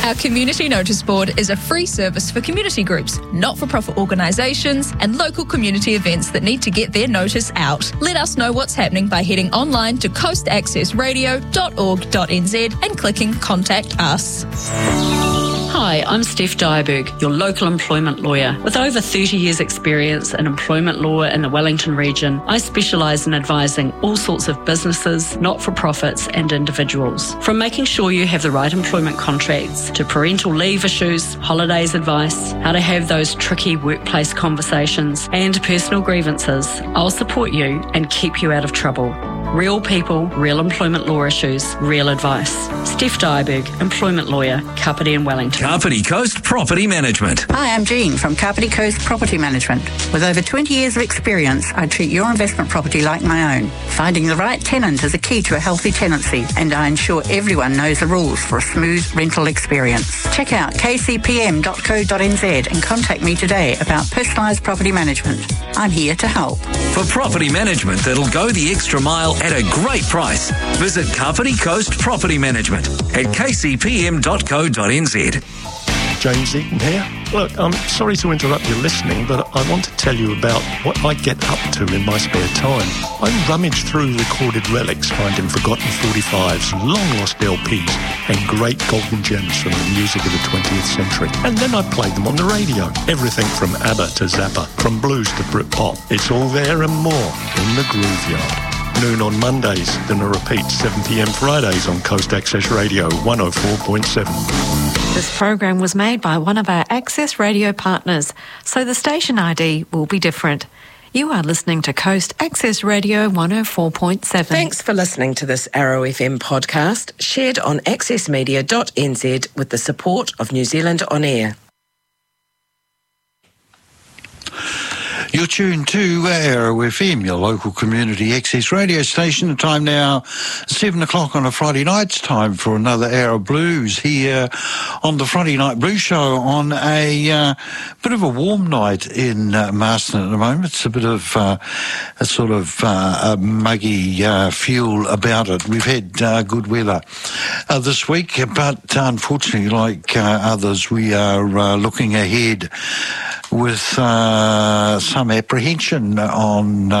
Our community notice board is a free service for community groups, not-for-profit organisations and local community events that need to get their notice out. Let us know what's happening by heading online to coastaccessradio.org.nz and clicking Contact Us. Hi, I'm Steph Dyerberg, your local employment lawyer. With over 30 years' experience in employment law in the Wellington region, I specialise in advising all sorts of businesses, not-for-profits and individuals. From making sure you have the right employment contracts to parental leave issues, holidays advice, how to have those tricky workplace conversations and personal grievances, I'll support you and keep you out of trouble. Real people, real employment law issues, real advice. Steph Dyerberg, employment lawyer, Kapiti and Wellington. Kapiti Coast Property Management. Hi, I'm Jean from Kapiti Coast Property Management. With over 20 years of experience, I treat your investment property like my own. Finding the right tenant is a key to a healthy tenancy, and I ensure everyone knows the rules for a smooth rental experience. Check out kcpm.co.nz and contact me today about personalised property management. I'm here to help. For property management that'll go the extra mile at a great price, visit Kapiti Coast Property Management at kcpm.co.nz. James Eaton here. Look, I'm sorry to interrupt your listening, but I want to tell you about what I get up to in my spare time. I rummage through recorded relics, finding forgotten 45s, long-lost LPs, and great golden gems from the music of the 20th century. And then I play them on the radio. Everything from ABBA to Zappa, from blues to Britpop. It's all there and more in the Grooveyard. Noon on Mondays, then a repeat 7pm Fridays on Coast Access Radio 104.7. This program was made by one of our Access Radio partners, so the station ID will be different. You are listening to Coast Access Radio 104.7. Thanks for listening to this Arrow FM podcast, shared on accessmedia.nz with the support of New Zealand On Air. You're tuned to Arrow FM, your local community access radio station. The time now, 7 o'clock on a Friday night. It's time for another Arrow Blues here on the Friday Night Blues Show on a bit of a warm night in Marston at the moment. It's a bit of a sort of a muggy feel about it. We've had good weather this week, but unfortunately, like others, we are looking ahead with some apprehension on